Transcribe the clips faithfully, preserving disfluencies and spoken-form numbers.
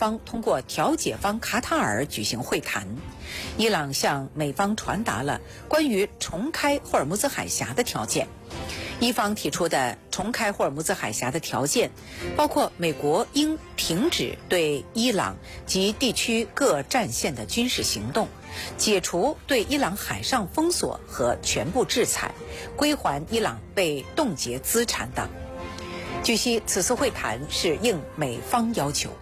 方通过调解方卡塔尔举行会谈，伊朗向美方传达了关于重开霍尔木兹海峡的条件。伊方提出的重开霍尔木兹海峡的条件，包括美国应停止对伊朗及地区各战线的军事行动，解除对伊朗海上封锁和全部制裁，归还伊朗被冻结资产等。据悉，此次会谈是应美方要求。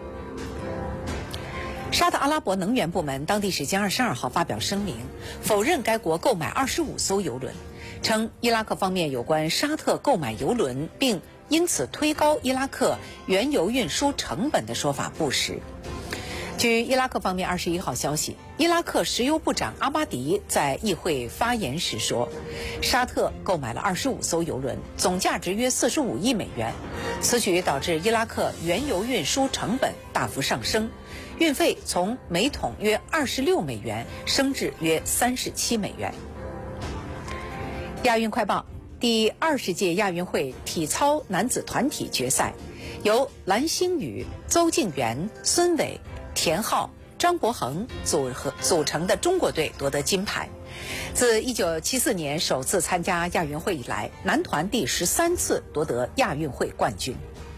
沙特阿拉伯能源部门当地时间二十二号发表声明，否认该国购买二十五艘油轮，称伊拉克方面有关沙特购买油轮并因此推高伊拉克原油运输成本的说法不实。据伊拉克方面二十一号消息，伊拉克石油部长阿巴迪在议会发言时说，沙特购买了二十五艘油轮，总价值约四十五亿美元。此举导致伊拉克原油运输成本大幅上升，运费从每桶约二十六美元升至约三十七美元。亚运快报：第二十届亚运会体操男子团体决赛，由蓝星宇、邹敬园、孙伟、田浩、张博恒组合组成的中国队夺得金牌。自一九七四年首次参加亚运会以来，男团第十三次夺得亚运会冠军。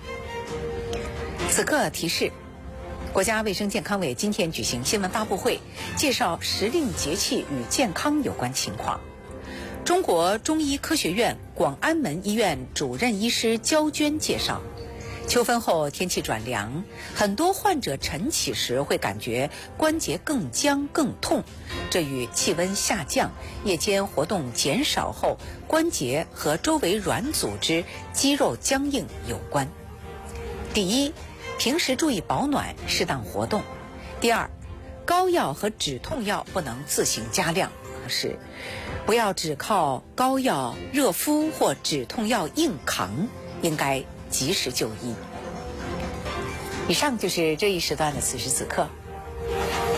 此刻提示：国家卫生健康委今天举行新闻发布会，介绍时令节气与健康有关情况。中国中医科学院广安门医院主任医师焦娟介绍，秋分后天气转凉，很多患者晨起时会感觉关节更僵更痛，这与气温下降、夜间活动减少后关节和周围软组织肌肉僵硬有关。第一，平时注意保暖，适当活动。第二，膏药和止痛药不能自行加量，是不要只靠膏药热敷或止痛药硬扛，应该及时就医。以上就是这一时段的此时此刻。